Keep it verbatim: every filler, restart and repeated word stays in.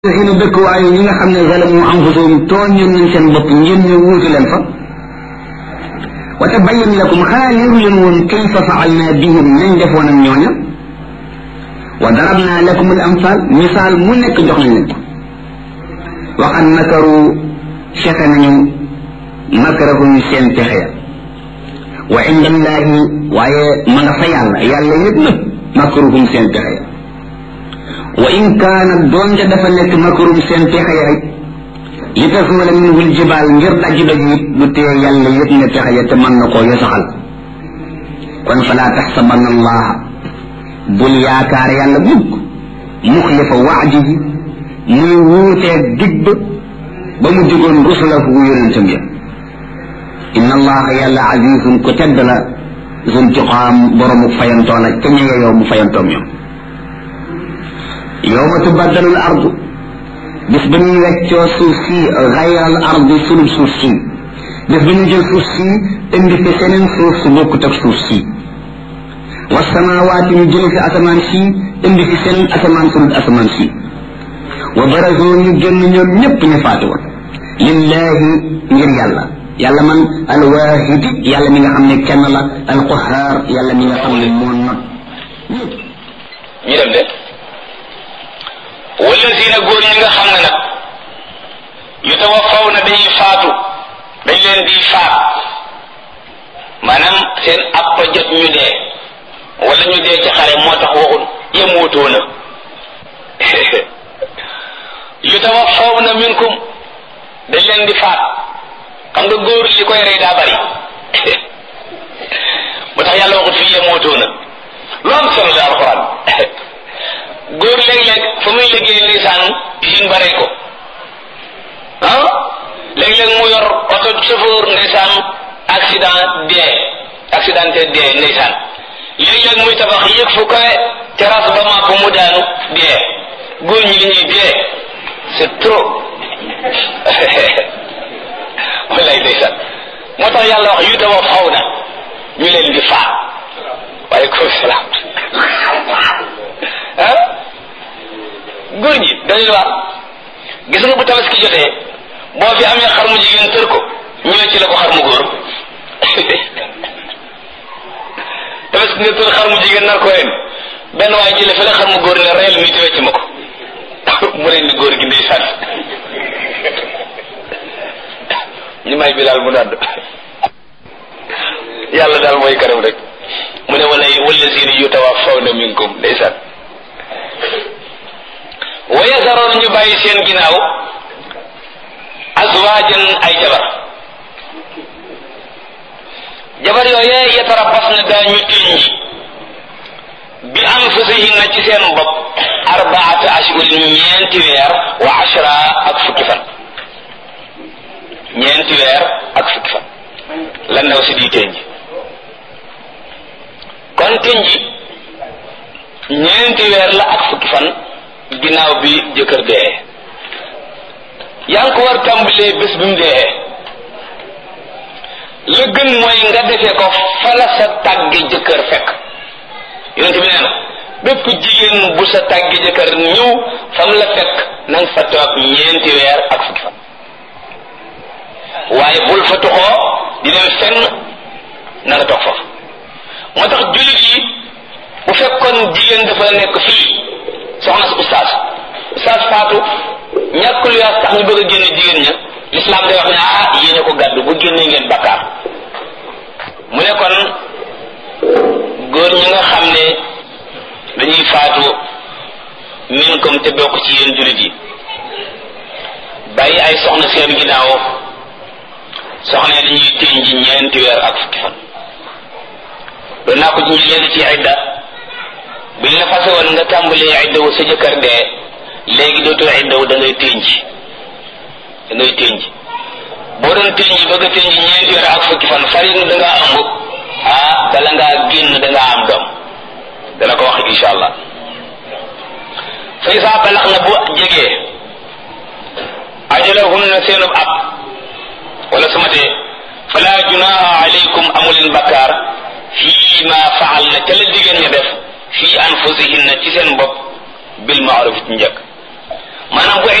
xinu dëkkuwaay ñi nga xam ne zalamu anfusahum tooñoon nañ seen bopp ngeen ñu wuutu leen fa wa tabayyan lakum xanaa liru leen woon kayfa faalna bihim nañ defoon ak ñooña wa darabna lakum al amsal misaal mu nekk jox nañ leen ko wa qad makaru fexe nañu makarahum seen pexe ya wa inda allahi waaye ma nga fa yàlla yàlla yëpp na makaruhum seen pexe ya wa in kaana doonte dafa nekk makarum seen pexe ya rek li tasmala minhu aljibaal ngir daj daj it du tee yàlla yëpp ne pexe ya te mën na koo yosaxal kon falaa taxsabanna allah bul yaakaar yàlla mukk muxlifa waadihi muy wuutee dig ba ba mu digoon rusulahu yonentam ya inna allaha yàlla azizun ko tedd la zuntiqaam boromu fayantoo la te ña yow mu fayantoom ñoom yawma tubaddalu al ardu bis ba ñuy weccoo suuf si gayra al ardi sulub suuf si bis ba ñuy jël suuf si indi fi seneen suuf su bokkut ak suuf si wa samawaati ñu jële fi asamaan si indi fi seneen asamaan sulub asamaan si wa barazu ñu génn ñoom ñépp ñu faatu woon lillahi ngir yàlla yàlla man alwaahidi yàlla mi nga xam ne kenn la alqahaar yàlla mi nga xam ne moo not ñu dem de wallazina góor ñi nga xam ne nag yu tawaffaw na dañuy faatu dañ leen di faat maanaam seen app jot ñu dee wala ñu dee ci xare moo tax waxul yemuutoo na yu tawaffaw na minkum dañ leen di faat xam nga góor li koy rey daa bari moo tax yàlla waxut fii yemuutoo na lu am solo la alxuraan góor léeg-léeg fa muy liggéey ndeysaan usine ba rey ko ah léeg-léeg mu yor oto chauffeur ndeysaan accident dee accidenté dee ndeysaan léeg-léeg muy tabax yëg fu kawe terrasse ba màpp mu daanu dee góor ñi li ñuy dee c'est trop wallaay ndeysaan moo tax yàlla wax yu tawa xaw na ñu leen di faat waaleykum salaam ah góor ñi dañuy wax gis nga bu tabaski jotee boo fi amee xar mu jigéen tër ko ñëwee ci la ko xar mu góor tabaski nga tër xar mu jigéen nar ko ren benn waaye jële fi la xar mu góor ne reyal mi te wecc ma ko mu ren ni góor gi ndeysaan ñu may bi daal mu dadd yàlla daal mooy karam rek mu ne wala wallazina yutawaffawna minkum ndeysaan wa yazaroon ñu bàyyi seen ginnaaw azwaajan ay jabar jabar yooyee yatarabbas na daañu tënj bi anfusihinna ci seen bopp arbaata ashhurin ñeenti weer wa ashra ak fukki fan ñeenti weer ak fukki fan lan ndaw si di tënj kon tënj ñeenti weer la ak fukki fan ginnaaw bi jëkkër dee yaa ngi ko war tàmbalee bés bi mu dee la gën mooy nga defee ko fa la sa tàgge jëkkër fekk yonent bi nee na bépp jigéen bu sa tàgge jëkkër ñëw fam la fekk na nga fa toog ñeenti weer ak fukki fan waaye bul fa toxoo di dem fenn na nga toog foofu moo tax jullit yi bu fekkoon jigéen dafa nekk fii soxna si ustaas ustaas faatu ñàkk lu yaas tax ñu bëgg a génne jigéen ña lislaam day wax ne ah yéen a ko gàddu bu génnee ngeen bakkaar mu ne kon góor ñi nga xam ne dañuy faatu min comme te bokk ci yéen jullit yi bàyyi ay soxna seen ginnaaw soxna yi dañuy téñ ji ñeenti weer ak fukki fan doon naa ko ñu leen ci idda biñ la fase woon nga tàmbalee iddawu sa jëkkër dee léegi dootoo iddawu da ngay tënj da ngay tënj boo doon tënj bëgg a tënj ñeenti weer ak fukki fan farinu da ngaa ëmb ah bala ngaa génn da ngaa am doom dana ko wax insha allah fay saa balax na bu jegee ajalahunna seenub ab wala sama dee fala junaha alaykum amuleen bakkaar fii ma faal na ca la jigéen ña def fii anfusihinna ci seen bopp bil ma'ruf ci njëkk maanaam bu